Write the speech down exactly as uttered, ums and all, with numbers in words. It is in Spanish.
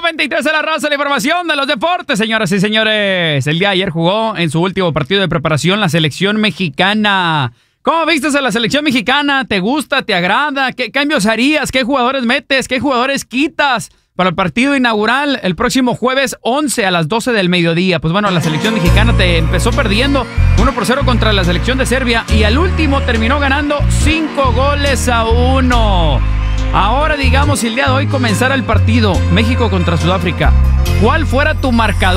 noventa y tres de la raza, la información de los deportes, señoras y señores. El día de ayer jugó en su último partido de preparación la selección mexicana. ¿Cómo viste a la selección mexicana? ¿Te gusta? ¿Te agrada? ¿Qué cambios harías? ¿Qué jugadores metes? ¿Qué jugadores quitas para el partido inaugural el próximo jueves once a las doce del mediodía? Pues bueno, la selección mexicana te empezó perdiendo uno por cero contra la selección de Serbia y al último terminó ganando cinco goles a uno. Ahora, digamos, si el día de hoy comenzara el partido México contra Sudáfrica, ¿cuál fuera tu marcador?